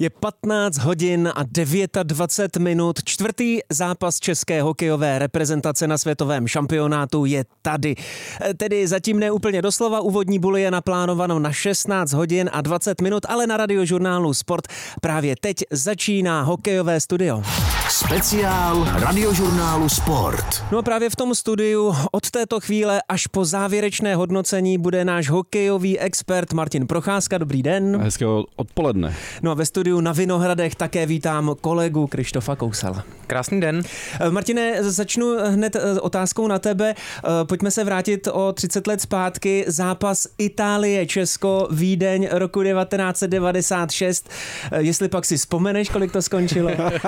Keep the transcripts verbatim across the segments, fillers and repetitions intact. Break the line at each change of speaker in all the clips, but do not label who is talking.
Je patnáct hodin a dvacet devět minut. Čtvrtý zápas české hokejové reprezentace na světovém šampionátu je tady. Tedy zatím ne úplně doslova, úvodní buli je naplánováno na šestnáct hodin a dvacet minut, ale na Radiožurnálu Sport právě teď začíná hokejové studio.
Speciál Radiožurnálu Sport.
No a právě v tom studiu od této chvíle až po závěrečné hodnocení bude náš hokejový expert Martin Procházka. Dobrý den.
Hezkého odpoledne.
No a ve studiu na Vinohradech také vítám kolegu Krištofa Kousala.
Krásný den.
Martine, začnu hned otázkou na tebe. Pojďme se vrátit o třicet let zpátky. Zápas Itálie-Česko, Vídeň roku devatenáct set devadesát šest. Jestli pak si vzpomeneš, kolik to skončilo?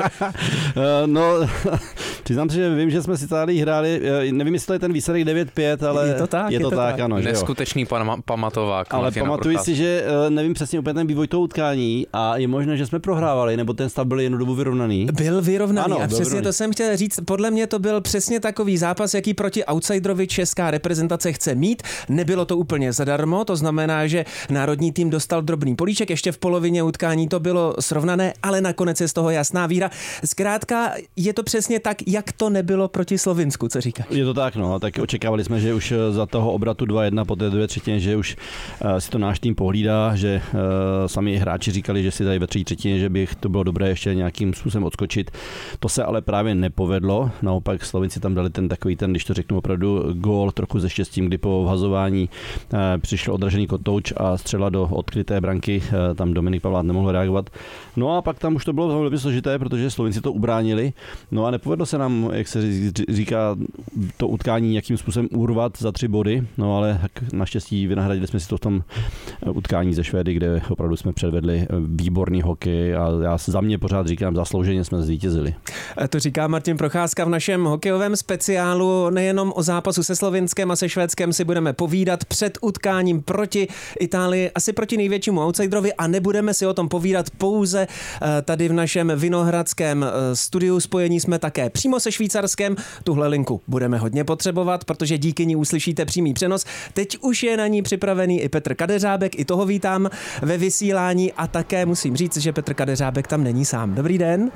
No, přiznám se, že vím, že jsme s Itálií hráli, nevím, jestli to je ten výsledek devět pět, ale
je to tak,
je to,
je to
tak,
tak,
ano.
Neskutečný pan, pamatovák.
Ale pamatuji si, že nevím přesně úplně ten vývoj toho utkání a je možné, že jsme prohrávali, nebo ten stav byl jednu dobu vyrovnaný.
Byl vyrovnaný
ano,
a
byl
přesně
vyrovnaný.
To jsem chtěl říct. Podle mě to byl přesně takový zápas, jaký proti outsiderovi česká reprezentace chce mít. Nebylo to úplně zadarmo, to znamená, že národní tým dostal drobný políček, ještě v polovině utkání to bylo srovnané, ale nakonec je z toho jasná výhra. Zkrátka je to přesně tak, jak to nebylo proti Slovinsku, co říkáš?
Je to tak, no, tak očekávali jsme, že už za toho obratu dva jedna po té dvě třetině, že už uh, si to náš tým pohlídá, že uh, sami hráči říkali, že si tady ve třetí třetině, že by to bylo dobré ještě nějakým způsobem odskočit. To se ale právě nepovedlo, naopak Slovinci tam dali ten takový ten, když to řeknu opravdu, gól trochu se štěstím, kdy po vhazování uh, přišel odražený kotouč a střela do odkryté branky, uh, tam Dominik Pavlát nemohl reagovat. No a pak tam už to bylo velmi složité, protože Slovinci to ubránili. No a nepovedlo se nám, jak se říká, to utkání nějakým způsobem urvat za tři body, no ale naštěstí vynahradili jsme si to v tom utkání ze Švédy, kde opravdu jsme předvedli výborný hokej a já za mě pořád říkám, zaslouženě jsme zvítězili.
To říká Martin Procházka v našem hokejovém speciálu. Nejenom o zápasu se Slovinskem a se Švédskem si budeme povídat před utkáním proti Itálii, asi proti největšímu outsiderovi, a nebudeme si o tom povídat pouze tady v našem vinohradském studiu. Spojení jsme také přímo se Švýcarskem. Tuhle linku budeme hodně potřebovat, protože díky ní uslyšíte přímý přenos. Teď už je na ní připravený i Petr Kadeřábek, i toho vítám ve vysílání a také musím říct, že Petr Kadeřábek tam není sám. Dobrý den.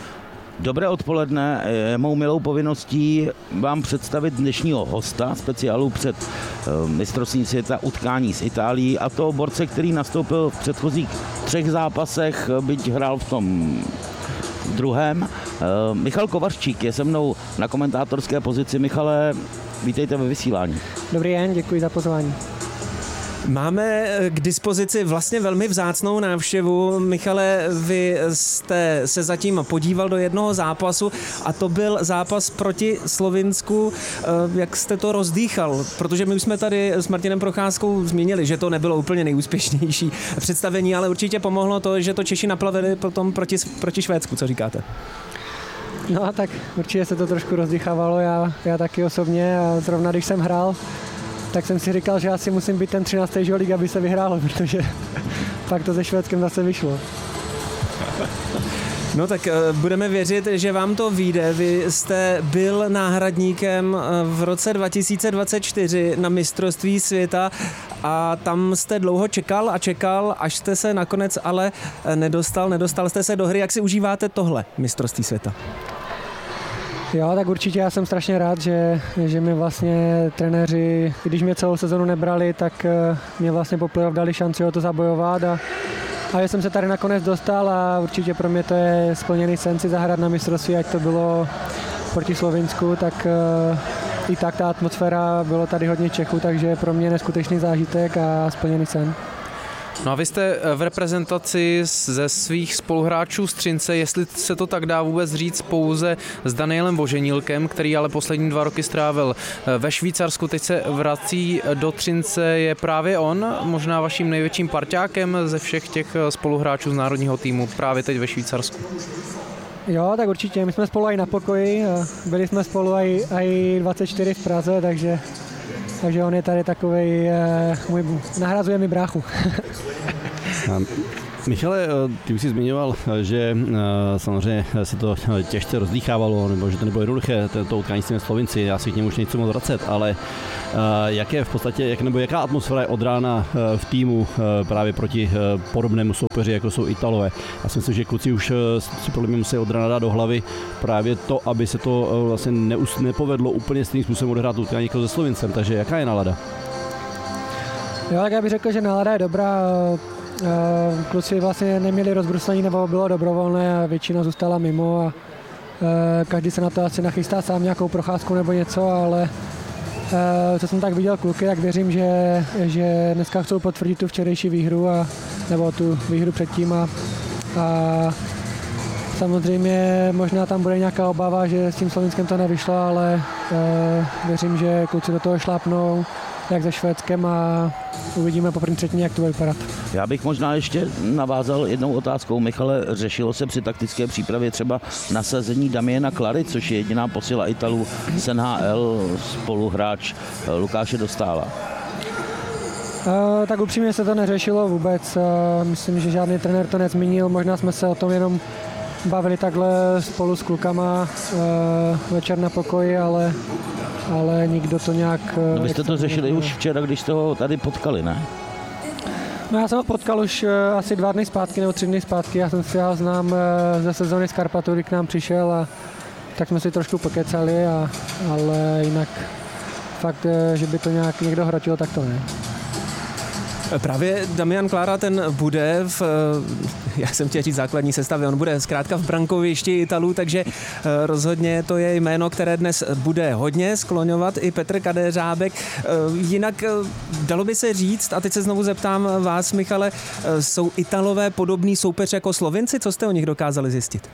Dobré odpoledne, je mou milou povinností vám představit dnešního hosta speciálu před mistrovstvím světa utkání s Itálií, a to borce, který nastoupil v předchozích třech zápasech, byť hrál v tom druhém. Michal Kovařčík je se mnou na komentátorské pozici. Michale, vítejte ve vysílání.
Dobrý den, děkuji za pozvání.
Máme k dispozici vlastně velmi vzácnou návštěvu. Michale, vy jste se zatím podíval do jednoho zápasu a to byl zápas proti Slovinsku. Jak jste to rozdýchal? Protože my už jsme tady s Martinem Procházkou zmínili, že to nebylo úplně nejúspěšnější představení, ale určitě pomohlo to, že to Češi naplavili potom proti, proti Švédsku. Co říkáte?
No a tak určitě se to trošku rozdýchávalo, já, já taky osobně, a zrovna když jsem hrál, tak jsem si říkal, že asi musím být ten třináctý žolík, aby se vyhrálo, protože pak to se Švédskem zase vyšlo.
No tak budeme věřit, že vám to vyjde. Vy jste byl náhradníkem v roce dva tisíce dvacet čtyři na mistrovství světa a tam jste dlouho čekal a čekal, až jste se nakonec ale nedostal, nedostal jste se do hry. Jak si užíváte tohle mistrovství světa?
Jo, tak určitě já jsem strašně rád, že, že mi vlastně trenéři, když mě celou sezonu nebrali, tak mě vlastně po playoff dali šanci o to zabojovat a, a že jsem se tady nakonec dostal a určitě pro mě to je splněný sen si zahrát na mistrovství, ať to bylo proti Slovinsku, tak i tak ta atmosféra, bylo tady hodně Čechů, takže pro mě neskutečný zážitek a splněný sen.
No a vy jste v reprezentaci ze svých spoluhráčů z Třince, jestli se to tak dá vůbec říct, pouze s Danielem Boženílkem, který ale poslední dva roky strávil ve Švýcarsku, teď se vrací do Třince, je právě on možná vaším největším parťákem ze všech těch spoluhráčů z národního týmu právě teď ve Švýcarsku?
Jo, tak určitě, my jsme spolu i na pokoji, byli jsme spolu i, i dvacet čtyři v Praze, takže Takže on je tady takovej, můj, nahrazuje mi bráchu.
Michale, ty už jsi zmiňoval, že samozřejmě se to těžce rozdýchávalo, nebo že to nebylo jednoduché, to utkání s těmi Slovinci, já si k němu už nechci moc vracet, ale jak je v podstatě, jak, nebo jaká atmosféra je od rána v týmu právě proti podobnému soupeři, jako jsou Italové. Já si myslím, že kluci už si podle mě musí od rána dát do hlavy právě to, aby se to vlastně neus, nepovedlo úplně stejným způsobem odehrát utkání jako se Slovincem, takže jaká je nálada?
Jo, tak já bych řekl, že nálada je dobrá. Kluci vlastně neměli rozbruslení nebo bylo dobrovolné a většina zůstala mimo a každý se na to asi nachystá sám nějakou procházku nebo něco, ale co jsem tak viděl kluky, tak věřím, že, že dneska chcou potvrdit tu včerejší výhru a, nebo tu výhru předtím a, a samozřejmě možná tam bude nějaká obava, že s tím Slovinskem to nevyšlo, ale věřím, že kluci do toho šlápnou jak se Švédskem a uvidíme po první třetině, jak to bude vypadat.
Já bych možná ještě navázal jednou otázkou. Michale, řešilo se při taktické přípravě třeba nasazení Damiana Clary, což je jediná posila Italů z N H L, spoluhráč Lukáše Dostála?
Uh, tak upřímně se to neřešilo vůbec. Uh, myslím, že žádný trenér to nezmínil. Možná jsme se o tom jenom bavili takhle spolu s klukama uh, večer na pokoji, ale ale nikdo to nějak...
No vy jste to řešili nebyl. Už včera, když jste ho tady potkali, ne?
No já jsem ho potkal už uh, asi dva dny zpátky nebo tři dny zpátky. Já jsem si ho znám uh, ze sezóny z Karpatu, kdy k nám přišel a tak jsme si trošku pokecali, a, ale jinak fakt, uh, že by to nějak někdo hrotil, tak to ne.
Právě Damian Klára, ten bude v, já jsem chtěl říct základní sestavě, on bude zkrátka v brankovišti Italů, takže rozhodně to je jméno, které dnes bude hodně skloňovat i Petr Kadeřábek. Jinak dalo by se říct, a teď se znovu zeptám vás, Michale, jsou Italové podobný soupeř jako Slovinci? Co jste o nich dokázali zjistit?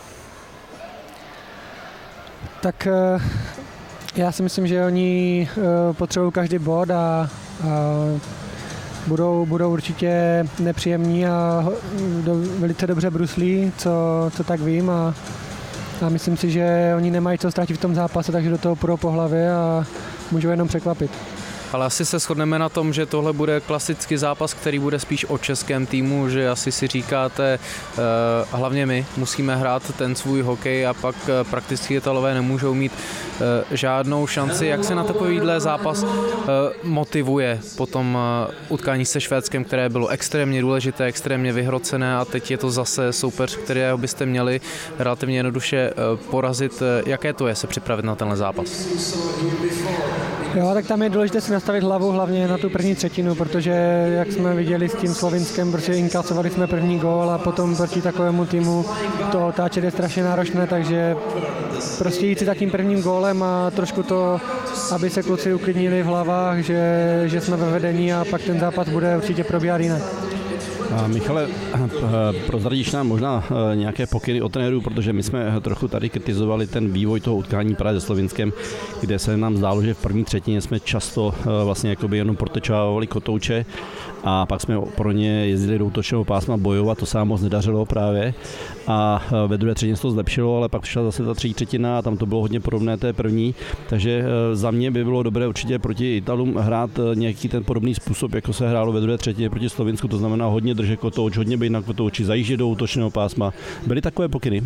Tak já si myslím, že oni potřebují každý bod a, a Budou, budou určitě nepříjemní a do, velice dobře bruslí, co, co tak vím a, a myslím si, že oni nemají co ztratit v tom zápase, takže do toho půjdou po hlavě a můžou jenom překvapit.
Ale asi se shodneme na tom, že tohle bude klasický zápas, který bude spíš o českém týmu, že asi si říkáte, eh, hlavně my musíme hrát ten svůj hokej a pak eh, prakticky Italové nemůžou mít eh, žádnou šanci. Jak se na takovýhle zápas eh, motivuje potom eh, utkání se Švédskem, které bylo extrémně důležité, extrémně vyhrocené a teď je to zase soupeř, kterého byste měli relativně jednoduše eh, porazit. Jaké to je se připravit na tenhle zápas?
Jo, tak tam je důležité si nastavit hlavu hlavně na tu první třetinu, protože jak jsme viděli s tím Slovinskem, protože inkasovali jsme první gól a potom proti takovému týmu to otáčet je strašně náročné, takže prostě jít si za tím prvním gólem a trošku to, aby se kluci uklidnili v hlavách, že, že jsme ve vedení a pak ten zápas bude určitě probíhat jinak.
A Michale, prozradíš nám možná nějaké pokyny od trenéru, protože my jsme trochu tady kritizovali ten vývoj toho utkání právě se Slovinskem, kde se nám zdálo, že v první třetině jsme často vlastně jakoby jenom protečávali kotouče a pak jsme pro ně jezdili do útočného pásma bojovat, to se nám moc nedařilo právě a ve druhé třetině se to zlepšilo, ale pak přišla zase ta třetí třetina a tam to bylo hodně podobné té první, takže za mě by bylo dobré určitě proti Italům hrát nějaký ten podobný způsob, jako se hrálo ve druhé třetině proti Slovinsku, to znamená hodně držet kotouč, hodně být na kotouči, zajíždět do útočného pásma. Byly takové pokyny?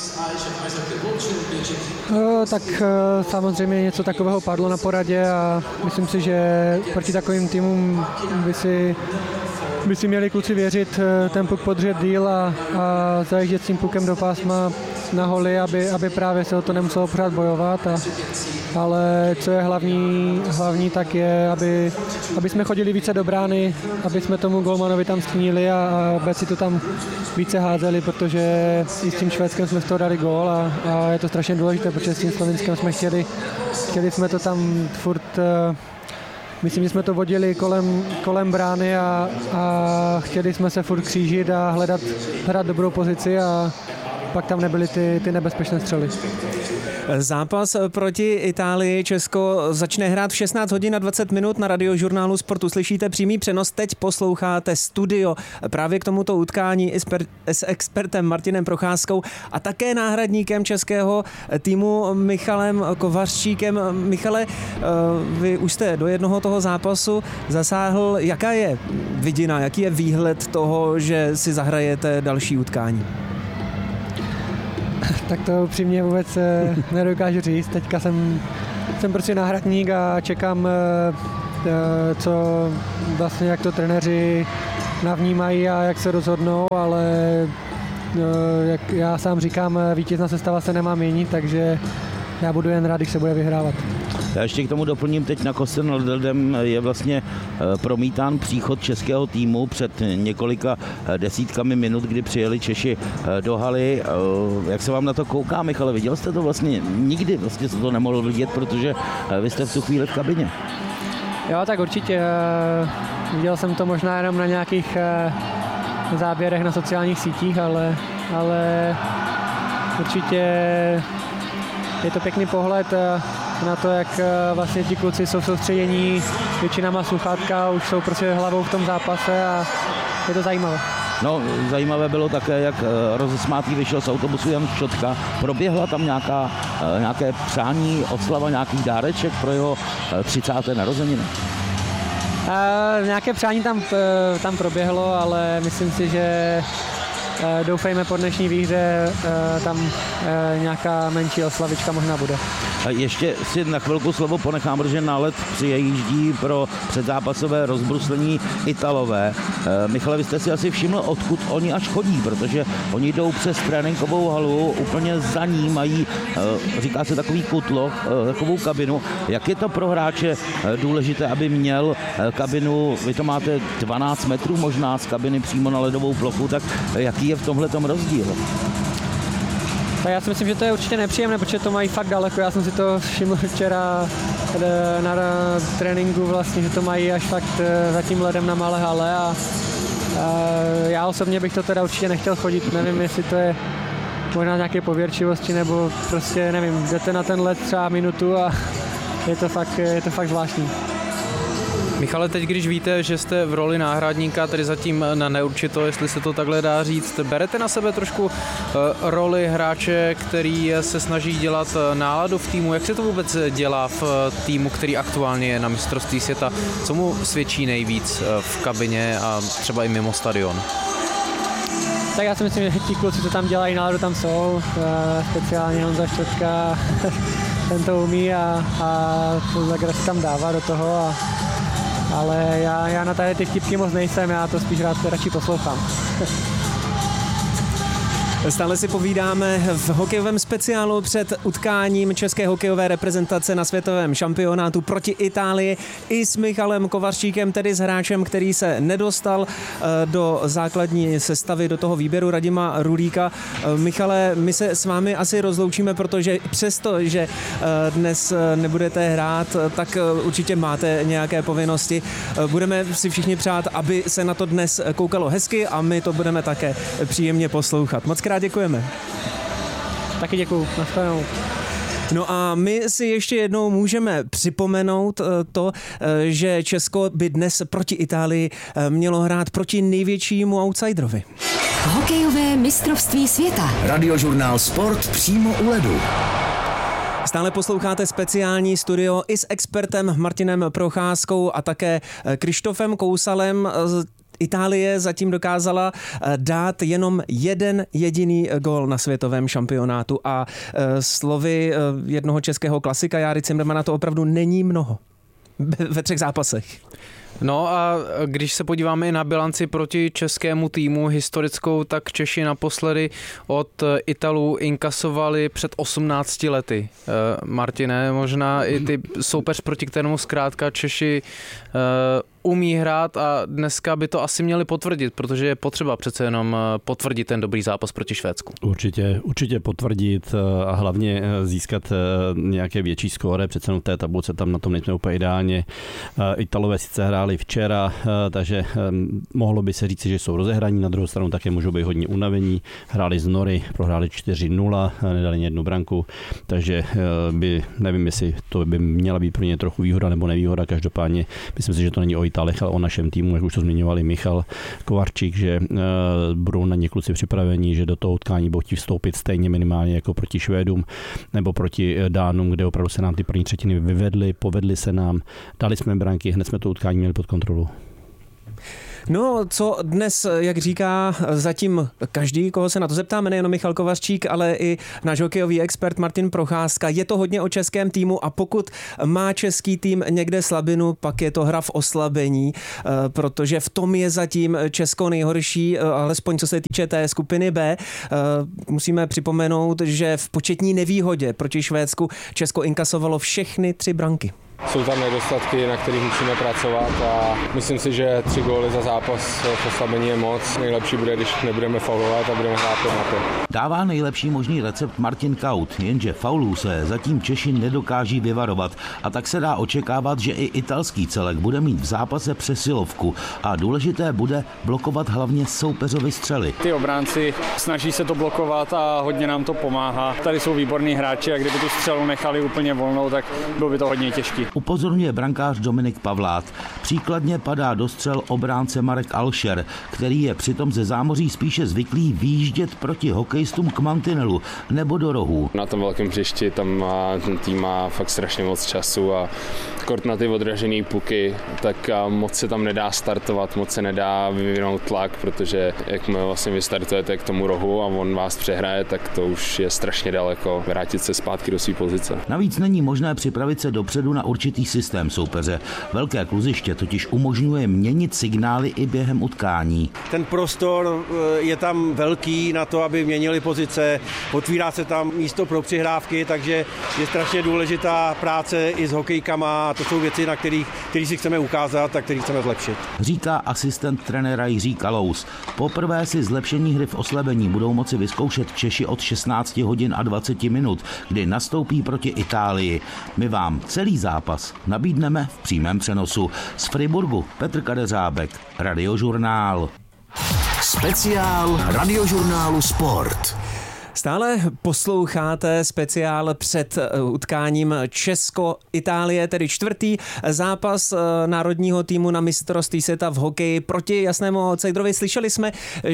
No, tak samozřejmě něco takového padlo na poradě a myslím si, že proti takovým týmům by si, by si měli kluci věřit, ten puk podržet díl a, a zajíždět s tím pukem do pásma na holy, aby, aby právě se o to nemuselo pořád bojovat. A, ale co je hlavní, hlavní tak je, aby, aby jsme chodili více do brány, aby jsme tomu golmanovi tam stínili a, a beci to tam více házeli, protože i s tím Švédskem jsme z toho dali gól a, a je to strašně důležité, protože s tím Slovinskem jsme chtěli, chtěli jsme to tam furt, myslím, že jsme to vodili kolem, kolem brány a, a chtěli jsme se furt křížit a hledat, hledat dobrou pozici a pak tam nebyly ty, ty nebezpečné střely.
Zápas proti Itálii Česko začne hrát v šestnáct hodin a dvacet minut na Radiožurnálu Sport. Slyšíte přímý přenos, teď posloucháte studio právě k tomuto utkání s expertem Martinem Procházkou a také náhradníkem českého týmu Michalem Kovařčíkem. Michale, vy už jste do jednoho toho zápasu zasáhl. Jaká je vidina, jaký je výhled toho, že si zahrajete další utkání?
Tak to upřímně vůbec nedokážu říct. Teďka jsem, jsem prostě náhradník a čekám, co vlastně, jak to trenéři navnímají a jak se rozhodnou, ale jak já sám říkám, vítězná sestava se nemá měnit, takže já budu jen rád, když se bude vyhrávat.
Já ještě k tomu doplním, teď na Kostelem nad Hradem je vlastně promítán příchod českého týmu před několika desítkami minut, kdy přijeli Češi do haly. Jak se vám na to kouká, Michale? Viděl jste to vlastně? Nikdy vlastně se to nemohl vidět, protože vy jste v tu chvíli v kabině.
Jo, tak určitě. Viděl jsem to možná jenom na nějakých záběrech na sociálních sítích, ale, ale určitě je to pěkný pohled na to, jak vlastně ti kluci jsou soustředění, většina má sluchátka, už jsou prostě hlavou v tom zápase a je to zajímavé.
No, zajímavé bylo také, jak rozesmátý vyšel z autobusu Jan Šotka. Proběhla tam nějaká, nějaké přání, oslava nějakých dáreček pro jeho třicáté narozeniny?
E, nějaké přání tam, tam proběhlo, ale myslím si, že doufejme po dnešní výhře, tam nějaká menší oslavička možná bude.
Ještě si na chvilku slovo ponechám, protože na led přijíždí pro předzápasové rozbruslení Italové. Michale, vy jste si asi všiml, odkud oni až chodí, protože oni jdou přes tréninkovou halu, úplně za ní mají, říká se takový kutloch, takovou kabinu. Jak je to pro hráče důležité, aby měl kabinu, vy to máte dvanáct metrů možná z kabiny přímo na ledovou plochu, tak jaký je v tomhletom rozdíl?
Tak já si myslím, že to je určitě nepříjemné, protože to mají fakt daleko. Já jsem si to všiml včera na tréninku vlastně, že to mají až fakt za tím ledem na malé hale a já osobně bych to teda určitě nechtěl chodit. Nevím, jestli to je možná nějaké pověrčivosti nebo prostě nevím, jdete na ten led třeba minutu a je to fakt, je to fakt zvláštní.
Michale, teď když víte, že jste v roli náhradníka, tedy zatím na neurčito, jestli se to takhle dá říct, berete na sebe trošku roli hráče, který se snaží dělat náladu v týmu? Jak se to vůbec dělá v týmu, který aktuálně je na mistrovství světa? Co mu svědčí nejvíc v kabině a třeba i mimo stadion?
Tak já si myslím, že ti kluci, co tam dělají náladu, tam jsou. Speciálně Honza Štětka, ten to umí a, a tu zagresi tam dává do toho. A ale já, já na tady ty vtipky moc nejsem, já to spíš rád radši poslouchám.
Stále si povídáme v hokejovém speciálu před utkáním české hokejové reprezentace na světovém šampionátu proti Itálii i s Michalem Kovařčíkem, tedy s hráčem, který se nedostal do základní sestavy, do toho výběru Radima Rulíka. Michale, my se s vámi asi rozloučíme, protože přesto, že dnes nebudete hrát, tak určitě máte nějaké povinnosti. Budeme si všichni přát, aby se na to dnes koukalo hezky a my to budeme také příjemně poslouchat. Moc krát děkujeme.
Taky děkuju. Nashledanou.
No a my si ještě jednou můžeme připomenout to, že Česko by dnes proti Itálii mělo hrát proti největšímu outsiderovi.
Hokejové mistrovství světa. Radiožurnál Sport přímo u ledu.
Stále posloucháte speciální studio i s expertem Martinem Procházkou a také Krištofem Kousalem. Itálie zatím dokázala dát jenom jeden jediný gól na světovém šampionátu a slovy jednoho českého klasika Járy Cimrmana to opravdu není mnoho ve třech zápasech.
No a když se podíváme i na bilanci proti českému týmu historickou, tak Češi naposledy od Italů inkasovali před osmnácti lety. Martine, možná i ty soupeř, proti kterému zkrátka Češi umí hrát a dneska by to asi měli potvrdit, protože je potřeba přece jenom potvrdit ten dobrý zápas proti Švédsku.
Určitě, určitě potvrdit a hlavně získat nějaké větší skóre, přece jenom v té tabulce tam na tom nejsme úplně ideálně. Italové sice hráli včera, takže mohlo by se říct, že jsou rozehraní, na druhou stranu také můžou být hodně unavení. Hráli z Nory, prohráli čtyři nula, nedali jednu branku, takže by, nevím, jestli to by měla být pro ně trochu výhoda nebo nevýhoda, každopádně myslím si, že to není o Italech, ale o našem týmu, jak už to zmiňovali Michal Kovarčík, že budou na ně kluci připraveni, že do toho utkání budou chtít vstoupit stejně minimálně jako proti Švédům nebo proti Dánům, kde opravdu se nám ty první třetiny vyvedly, povedly se nám, dali jsme branky, hned jsme to utkání měli pod kontrolou.
No, co dnes, jak říká zatím každý, koho se na to zeptáme, nejenom Michal Kovařčík, ale i náš hokejový expert Martin Procházka, je to hodně o českém týmu a pokud má český tým někde slabinu, pak je to hra v oslabení, protože v tom je zatím Česko nejhorší, alespoň co se týče té skupiny B. Musíme připomenout, že v početní nevýhodě proti Švédsku Česko inkasovalo všechny tři branky.
Jsou tam nedostatky, na kterých musíme pracovat a myslím si, že tři góly za zápas v oslabení je moc. Nejlepší bude, když nebudeme faulovat a budeme hrát na to.
Dává nejlepší možný recept Martin Kaut, jenže faulů se zatím Češi nedokáží vyvarovat a tak se dá očekávat, že i italský celek bude mít v zápase přesilovku a důležité bude blokovat hlavně soupeřovi střely.
Ty obránci snaží se to blokovat a hodně nám to pomáhá. Tady jsou výborní hráči a kdyby tu střelu nechali úplně volnou, tak bylo by to hodně těžké.
Upozorňuje brankář Dominik Pavlát. Příkladně padá do střel obránce Marek Alšer, který je přitom ze zámoří spíše zvyklý výjíždět proti hokejistům k mantinelu nebo do rohů.
Na tom velkém hřišti tam má, ten tým má fakt strašně moc času a kort na ty odražený puky, tak moc se tam nedá startovat, moc se nedá vyvinout tlak, protože jakmile vlastně vy startujete k tomu rohu a on vás přehraje, tak to už je strašně daleko vrátit se zpátky do své pozice.
Navíc není možné připravit se dopředu na určitý systém soupeře. Velké kluziště totiž umožňuje měnit signály i během utkání.
Ten prostor je tam velký na to, aby měnili pozice, otvírá se tam místo pro přihrávky, takže je strašně důležitá práce i s hokejkama a to jsou věci, na kterých, kterých si chceme ukázat a kterých chceme zlepšit.
Říká asistent trenéra Jiří Kalous. Poprvé si zlepšení hry v oslabení budou moci vyzkoušet Češi od šestnáct hodin a dvacet minut, kdy nastoupí proti Itálii. My vám celý zápas nabídneme v přímém přenosu. Z Friburgu Petr Kadeřábek, Radiožurnál.
Speciál Radiožurnálu Sport.
Stále posloucháte speciál před utkáním Česko-Itálie, tedy čtvrtý zápas národního týmu na mistrovství světa v hokeji proti jasnému outsiderovi. Slyšeli jsme,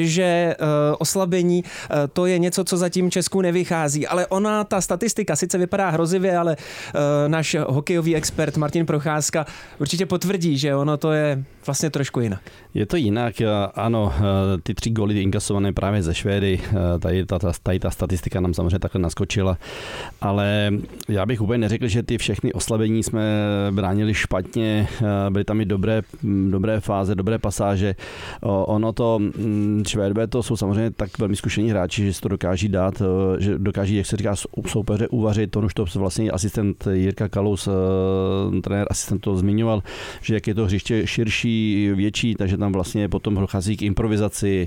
že oslabení to je něco, co zatím Česku nevychází, ale ona, ta statistika sice vypadá hrozivě, ale náš hokejový expert Martin Procházka určitě potvrdí, že ono to je vlastně trošku jinak.
Je to jinak, ano, ty tři góly inkasované právě ze Švédy, tady ta, tady ta statistika nám samozřejmě takhle naskočila, ale já bych úplně neřekl, že ty všechny oslabení jsme bránili špatně, byly tam i dobré, dobré fáze, dobré pasáže. Ono to, Švédové to jsou samozřejmě tak velmi zkušení hráči, že si to dokáží dát, že dokáží, jak se říká, soupeře uvařit, on už to vlastně asistent Jirka Kalous, trenér asistent to zmiňoval, že jak je to hřiště širší, větší, takže tam vlastně potom dochází k improvizaci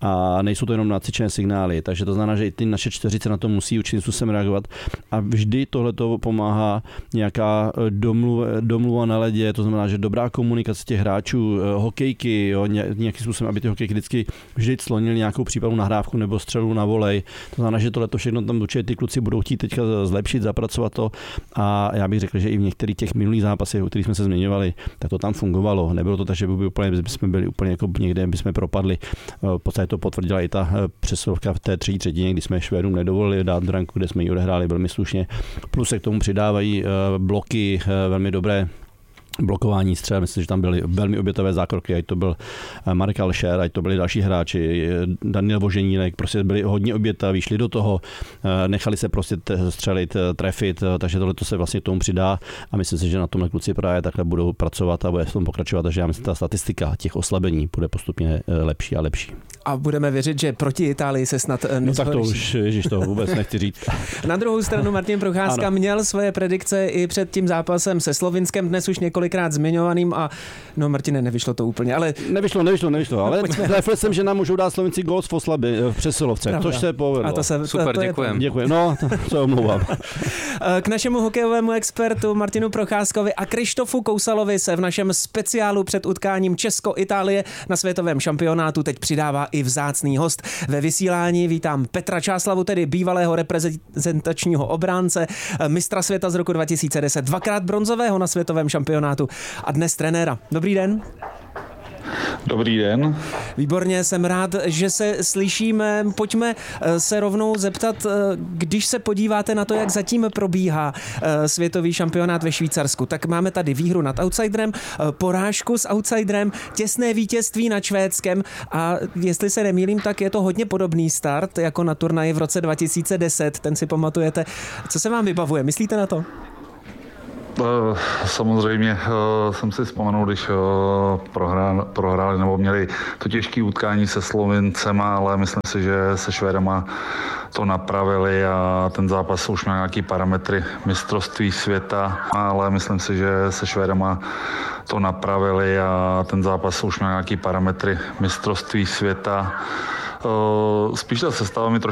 a nejsou to jenom nacvičené signály, takže to znamená, že i ty naše čtyřice na to musí určitým způsobem reagovat a vždy tohleto pomáhá nějaká domluva, domluva na ledě, to znamená, že dobrá komunikace těch hráčů, hokejky, jo, nějakým způsobem, aby ty hokejky vždycky vždy slonili nějakou případnou nahrávku nebo střelu na volej. To znamená, že tohleto všechno tam určitě ty kluci budou chtít teďka zlepšit, zapracovat to a já bych řekl, že i v některých těch minulých zápasech, o kterých jsme se zmiňovali, tak to tam fungovalo. Nebylo to tak, že by úplně, jsme byli úplně jako někde, by jsme propadli. V podstatě to potvrdila i ta přesilovka v té třetí třetině, kdy jsme Švédům nedovolili dát branku, kde jsme ji odehráli velmi slušně. Plus se k tomu přidávají bloky velmi dobré, blokování střel, myslím, že tam byly velmi obětavé zákroky, ať to byl Marek Alšer, ať to byli další hráči, Daniel Voženílek, prostě byli hodně obětaví, šli do toho, nechali se prostě střelit, trefit, takže tohle to se vlastně k tomu přidá a myslím si, že na tomhle kluci právě takhle budou pracovat a bude v tom pokračovat, takže já myslím, že ta statistika těch oslabení bude postupně lepší a lepší.
A budeme věřit, že proti Itálii se snad nezhorší.
No tak to už, ježiš, to vůbec nechci říct.
Na druhou stranu Martin Procházka měl svoje predikce i před tím zápasem se Slovinskem, dnes už několik několikrát zmiňovaným a no Martine, nevyšlo to úplně, ale...
Nevyšlo, nevyšlo, nevyšlo, ale trefil jsem, že nám můžou dát Slovenci gól z Foslaby v Přesilovce, což se povedlo.
A to se,
Super,
to, to
děkujem.
Děkuji, no, to se omlouvám.
K našemu hokejovému expertu Martinu Procházkovi a Krištofu Kousalovi se v našem speciálu před utkáním Česko-Itálie na světovém šampionátu teď přidává i vzácný host. Ve vysílání vítám Petra Čáslavu, tedy bývalého reprezentačního obránce, mistra světa z roku dva tisíce deset, dvakrát bronzového na světovém šampionátu a dnes trenéra. Dobrý den.
Dobrý den.
Výborně, jsem rád, že se slyšíme. Pojďme se rovnou zeptat, když se podíváte na to, jak zatím probíhá světový šampionát ve Švýcarsku, tak máme tady výhru nad outsiderem, porážku s outsiderem, těsné vítězství nad Švédskem a jestli se nemýlím, tak je to hodně podobný start jako na turnaji v roce dva tisíce deset, ten si pamatujete. Co se vám vybavuje? Myslíte na to?
Samozřejmě jsem si vzpomenul, když prohráli, prohráli nebo měli to těžké utkání se Slovincema, ale myslím si, že se Švédama to napravili a ten zápas už měl nějaký parametry mistrovství světa, ale myslím si, že se Švédama to napravili a ten zápas už měl nějaký parametry mistrovství světa. Spíš ta sestava mi trošku